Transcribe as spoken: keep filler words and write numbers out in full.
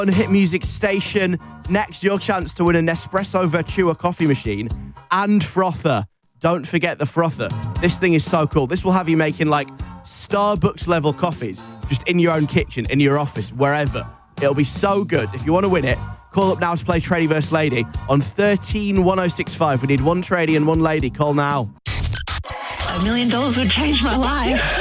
On Hit Music Station. Next, your chance to win a Nespresso Vertua coffee machine and frother. Don't forget the frother. This thing is so cool. This will have you making like Starbucks level coffees just in your own kitchen, in your office, wherever. It'll be so good. If you want to win it, call up now to play Tradie versus Lady on thirteen one oh six five. We need one tradie and one lady. Call now. A million dollars would change my life.